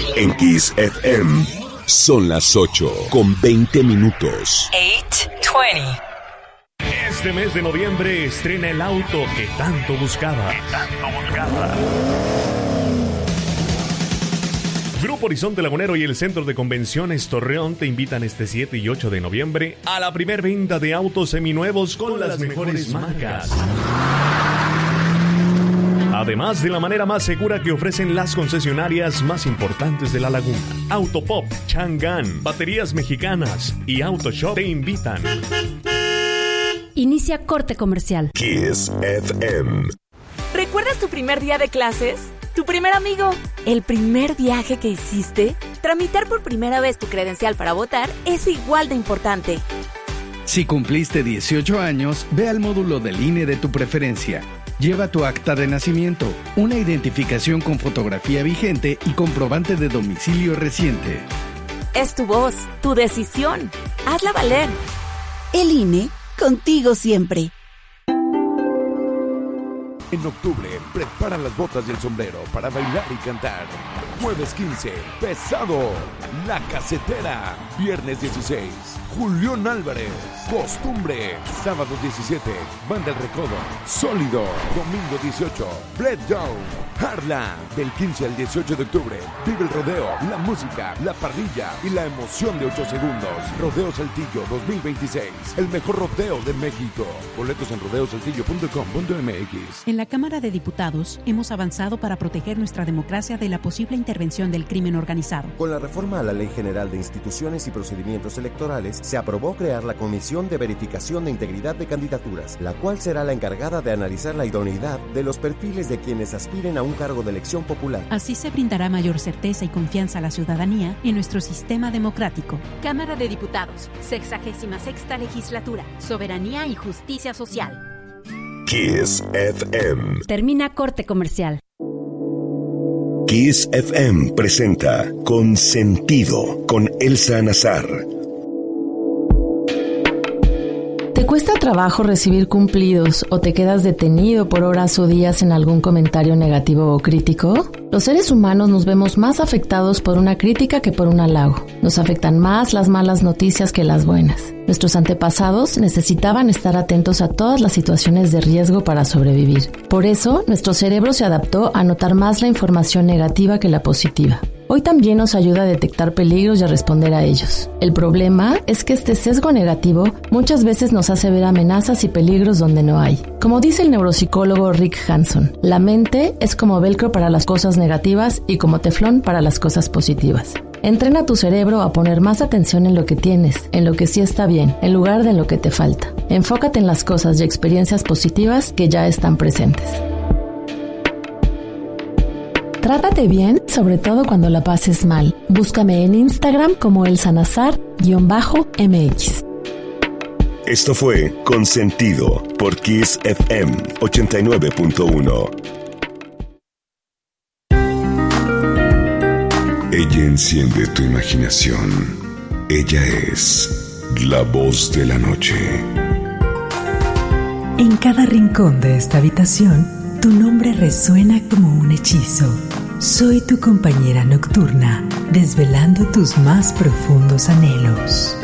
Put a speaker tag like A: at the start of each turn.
A: En Kiss FM son las 8:20.
B: 8:20.
C: Este mes de noviembre estrena el auto que tanto buscaba. Grupo Horizonte Lagunero y el Centro de Convenciones Torreón te invitan este 7 y 8 de noviembre a la primer venta de autos seminuevos con las mejores marcas. Además de la manera más segura que ofrecen las concesionarias más importantes de la laguna. Autopop, Chang'an, Baterías Mexicanas y Autoshop te invitan.
D: Inicia corte comercial.
A: Kiss FM.
E: ¿Recuerdas tu primer día de clases? ¿Tu primer amigo? ¿El primer viaje que hiciste? Tramitar por primera vez tu credencial para votar es igual de importante.
F: Si cumpliste 18 años, ve al módulo del INE de tu preferencia. Lleva tu acta de nacimiento, una identificación con fotografía vigente y comprobante de domicilio reciente.
E: Es tu voz, tu decisión. Hazla valer.
G: El INE, contigo siempre.
H: En octubre, prepara las botas y el sombrero para bailar y cantar. Jueves 15, Pesado, La Casetera. Viernes 16, Julián Álvarez, Costumbre. Sábado 17, Banda El Recodo, Sólido. Domingo 18, Breakdown, Harla. Del 15 al 18 de octubre, vive el rodeo, la música, la parrilla y la emoción de 8 segundos. Rodeo Saltillo 2026, el mejor rodeo de México. Boletos en rodeosaltillo.com.mx.
I: En la Cámara de Diputados hemos avanzado para proteger nuestra democracia de la posible intervención del crimen organizado.
J: Con la reforma a la Ley General de Instituciones y Procedimientos Electorales, se aprobó crear la Comisión de Verificación de Integridad de Candidaturas, la cual será la encargada de analizar la idoneidad de los perfiles de quienes aspiren a un cargo de elección popular.
I: Así se brindará mayor certeza y confianza a la ciudadanía en nuestro sistema democrático.
D: Cámara de Diputados, 66ª Legislatura, Soberanía y Justicia Social.
A: Kiss FM.
D: Termina corte comercial.
A: Kiss FM presenta Consentido con Elsa Nazar.
K: ¿Te cuesta trabajo recibir cumplidos o te quedas detenido por horas o días en algún comentario negativo o crítico? Los seres humanos nos vemos más afectados por una crítica que por un halago. Nos afectan más las malas noticias que las buenas. Nuestros antepasados necesitaban estar atentos a todas las situaciones de riesgo para sobrevivir. Por eso, nuestro cerebro se adaptó a notar más la información negativa que la positiva. Hoy también nos ayuda a detectar peligros y a responder a ellos. El problema es que este sesgo negativo muchas veces nos hace ver amenazas y peligros donde no hay. Como dice el neuropsicólogo Rick Hanson, la mente es como velcro para las cosas negativas y como teflón para las cosas positivas. Entrena a tu cerebro a poner más atención en lo que tienes, en lo que sí está bien, en lugar de en lo que te falta. Enfócate en las cosas y experiencias positivas que ya están presentes. Trátate bien, sobre todo cuando la pases mal. Búscame en Instagram como elsanazar_mx.
A: Esto fue Consentido por Kiss FM 89.1. Ella enciende tu imaginación. Ella es la voz de la noche.
L: En cada rincón de esta habitación, tu nombre resuena como un hechizo. Soy tu compañera nocturna, desvelando tus más profundos anhelos.